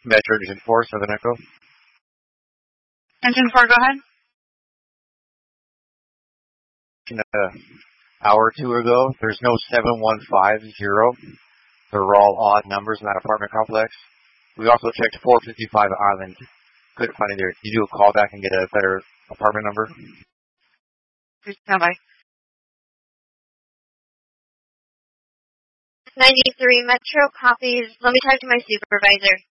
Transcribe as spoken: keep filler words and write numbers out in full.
Metro Engine four, Southern Echo. Engine four, go ahead. An hour or two ago, there's no seven one five zero. They're all odd numbers in that apartment complex. We also checked four fifty-five Island. Couldn't find it there. Can you do a call back and get a better apartment number? Please stand by. ninety-three Metro copies. Let me talk to my supervisor.